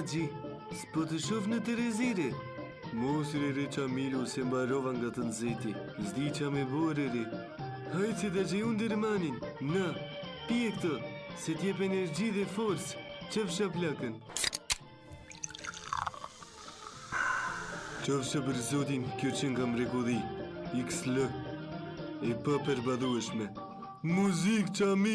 Gji, s'po të shof në Terezire. Mos re qa Milo se mbarova nga të nxehti. S'di qa me bore re. Hajtë se ta gjej unë dirmanin. Na, pije këtë, se t'jep energji dhe forcë. Qëfsha plakën. Qofsha për zotin, kjo që nga mrekulli. XL. E pa përbadhueshme. Muzik qa